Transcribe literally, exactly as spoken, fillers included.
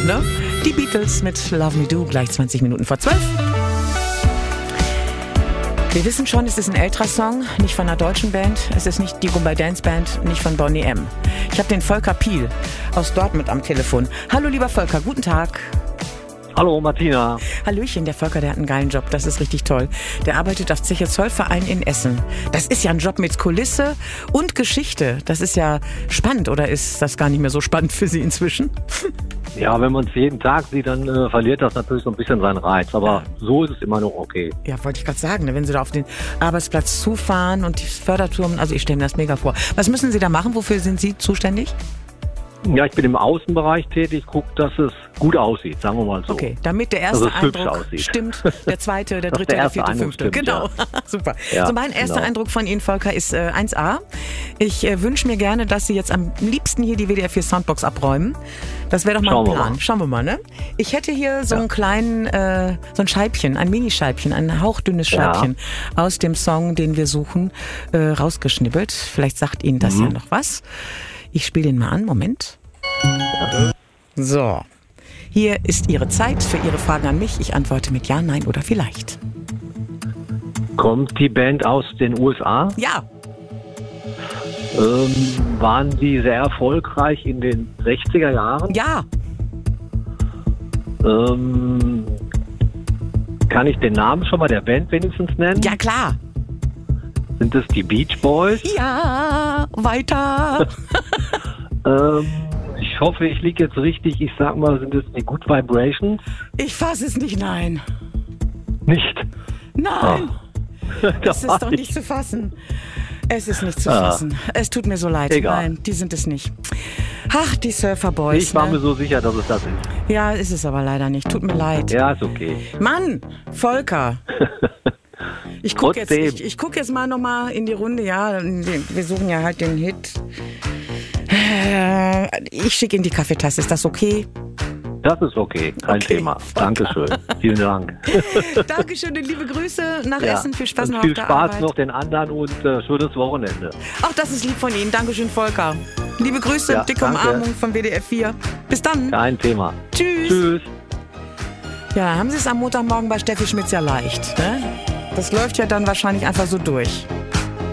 ne? Die Beatles mit Love Me Do, gleich zwanzig Minuten vor zwölf. Wir wissen schon, es ist ein älterer Song, nicht von einer deutschen Band. Es ist nicht die Rumba Dance Band, nicht von Boney M. Ich habe den Volker Piel aus Dortmund am Telefon. Hallo lieber Volker, guten Tag. Hallo Martina. Hallöchen, der Volker, der hat einen geilen Job, das ist richtig toll. Der arbeitet auf Zeche Zollverein in Essen. Das ist ja ein Job mit Kulisse und Geschichte. Das ist ja spannend, oder ist das gar nicht mehr so spannend für Sie inzwischen? Ja, wenn man es jeden Tag sieht, dann äh, verliert das natürlich so ein bisschen seinen Reiz. Aber ja. So ist es immer noch okay. Ja, wollte ich gerade sagen, ne? Wenn Sie da auf den Arbeitsplatz zufahren und die Förderturm, also ich stelle mir das mega vor. Was müssen Sie da machen? Wofür sind Sie zuständig? Ja, ich bin im Außenbereich tätig, gucke, dass es gut aussieht, sagen wir mal so. Okay, damit der erste dass es Eindruck aussieht. Stimmt, der zweite, der dritte, der, der vierte, Eindruck fünfte. Stimmt, genau, ja. Super. Ja, so mein erster genau. Eindruck von Ihnen, Volker, ist äh, eins a. Ich äh, wünsche mir gerne, dass Sie jetzt am liebsten hier die W D R vier Soundbox abräumen. Das wäre doch mal Schauen ein wir Plan. mal. Schauen wir mal, ne? Ich hätte hier so Ja. einen kleinen, äh, so ein Scheibchen, ein Minischeibchen, ein hauchdünnes Scheibchen ja. aus dem Song, den wir suchen, äh, rausgeschnibbelt. Vielleicht sagt Ihnen das Mhm. ja noch was. Ich spiele den mal an, Moment. So, hier ist Ihre Zeit für Ihre Fragen an mich. Ich antworte mit Ja, Nein oder vielleicht. Kommt die Band aus den U S A? Ja, Ähm, waren die sehr erfolgreich in den sechziger Jahren? ja, Ähm, kann ich den Namen schon mal der Band wenigstens nennen? ja klar. Sind es die Beach Boys? Ja, weiter. Ähm, ich hoffe, ich liege jetzt richtig. Ich sag mal, sind es die Good Vibrations? Ich fasse es nicht, nein. Nicht. Nein, Da es war ist doch ich. nicht zu fassen. Es ist nicht zu Ah. fassen. Es tut mir so leid. Egal. Nein, die sind es nicht. Ach, die Surfer Boys. Ich war ne? mir so sicher, dass es das ist. Ja, ist es aber leider nicht. Tut mir leid. Ja, ist okay. Mann, Volker. Ich gucke jetzt, Trotzdem. ich, ich guck jetzt mal nochmal in die Runde. Ja, wir suchen ja halt den Hit. Äh, Ich schicke Ihnen die Kaffeetasse. Ist das okay? Das ist okay, kein Okay. Thema. Dankeschön. Vielen Dank. Dankeschön und liebe Grüße nach Ja. Essen. Viel Spaß Und noch viel auf der Spaß Arbeit. noch den anderen und äh, schönes Wochenende. Ach, das ist lieb von Ihnen. Dankeschön, Volker. Liebe Grüße, Ja, dicke danke. Umarmung von W D R vier. Bis dann. Kein Thema. Tschüss. Tschüss. Ja, haben Sie es am Montagmorgen bei Steffi Schmitz ja leicht. Ne? Das läuft ja dann wahrscheinlich einfach so durch.